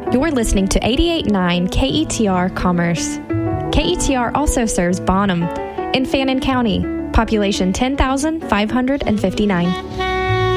You're listening to 88.9 KETR Commerce. KETR also serves Bonham in Fannin County, population 10,559.